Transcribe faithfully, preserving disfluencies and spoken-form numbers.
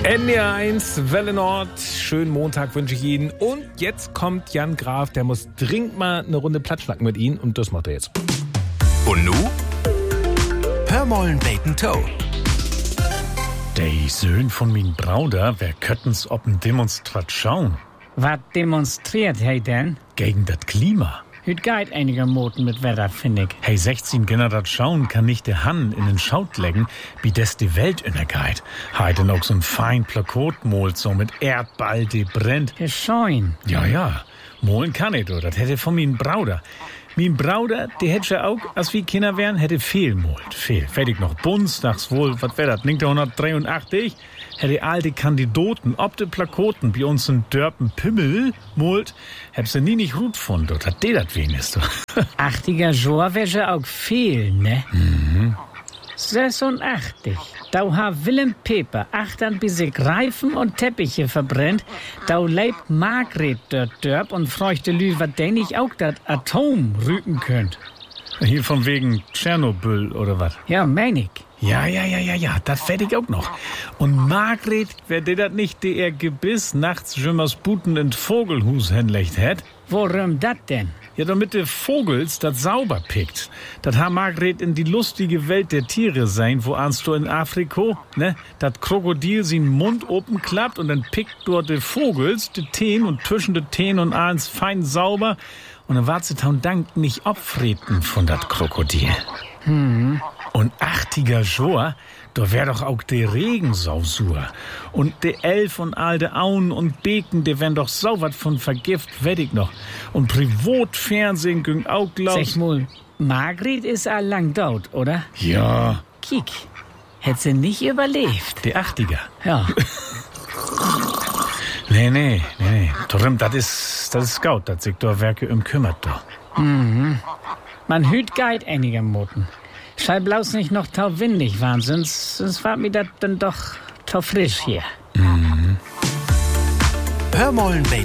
N D R eins, Welle Nord. Schönen Montag wünsche ich Ihnen. Und jetzt kommt Jan Graf, der muss dringend mal eine Runde Platschnacken mit Ihnen. Und das macht er jetzt. Und nu? Hör mollen Bacon Toe. Die Söhn von min Brauder, wer kötten's ob'n Demonstrat schauen? Was demonstriert hey denn? Gegen das Klima. Hüt geit einige Moten mit Wetter, finde ich. Hey, sechzehn Kinder dat schauen kann nicht der Hand in den Schaut legen, wie des die Welt innergeit. Heiden auch so'n fein Plakat molt, so mit Erdball, die brennt. Der Scheun. Ja, ja, molen kann ich, do, das hätte von min Brauder. Min Brauder, die hätte ja auch, als wir Kinder wären, hätte viel molt. Viel. Fertig noch Bundstags wohl, was wär dat, neunzehnhundertdreiundachtzig? Hätte all die Kandidaten ob de Plakaten bei uns in Dörpen Pimmel molt, hätt sie nie nicht gut von, dort hat die dat wenigstens. achtziger Jahr wäre auch viel, ne? Mhm. sechsundachtzig. Da ha Willem Peper achtern bis sich Reifen und Teppiche verbrennt. Da lebt Margret dort dörp und freuchte Lü, wat denn ich auch dat Atom rücken könnt. Hier von wegen Tschernobyl oder was? Ja, mein ich. Ja, ja, ja, ja, ja, das fertig auch noch. Und Margret, wer der dat nicht, der ihr Gebiss nachts Schimmers Buten in Vogelhus hinlegt hätt? Worum dat denn? Ja, damit der Vogels dat sauber pickt. Dat ha Margret in die lustige Welt der Tiere sein, wo ahnst du in Afrika, ne? Dat Krokodil sin Mund open klappt und dann pickt dort de Vogels de Teen und zwischen de Teen und ahns fein sauber und dann wart sie taun Dank nicht abfreten von dat Krokodil. Hm. Und achtziger Jahr, da wär doch auch de Regensausur. Und de Elf und all de Auen und Beken, de wär doch so wat von Vergift, wett ich noch. Und Privatfernsehen ging auch glaub... Sag mal, Margret ist allang tot, oder? Ja. Kiek, hätt sie nicht überlebt. De achtziger. Ja. Nee, nee, nee, nee. Darum, das ist, das ist Scout, das sich da Werke um kümmert, da. Mhm. Man hüt geit einige Moten. Schall bloß nicht noch tau windig waren, sonst, sonst war mir das dann doch tau frisch hier. Mhm. Hör mollen Bacon